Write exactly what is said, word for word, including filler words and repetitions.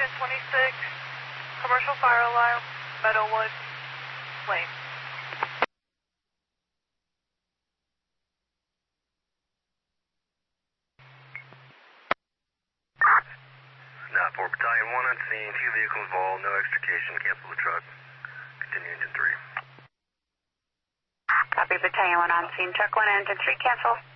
ten twenty-six, commercial fire alarm, Meadowwood Lane. nine four Battalion one on scene, two vehicles involved, no extrication, cancel the truck. Continue engine three. Copy, Battalion one on scene, truck one, engine three, cancel.